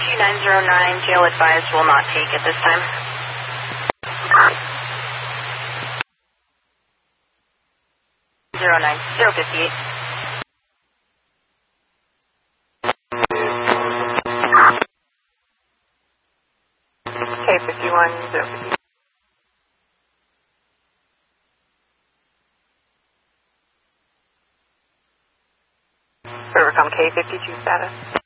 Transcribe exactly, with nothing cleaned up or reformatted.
two nine zero nine, jail advised will not take at this time. Zero nine zero fifty eight. K fifty one zero fifty eight. Overcome K fifty two status.